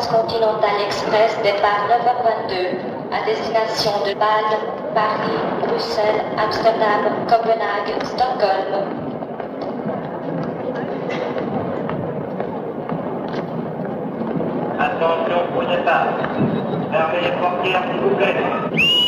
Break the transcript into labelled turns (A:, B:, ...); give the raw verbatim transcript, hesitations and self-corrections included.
A: Transcontinental Express départ neuf heures vingt-deux à destination de Bâle, Paris, Bruxelles, Amsterdam, Copenhague, Stockholm.
B: Attention au départ. Fermez les portières s'il vous plaît.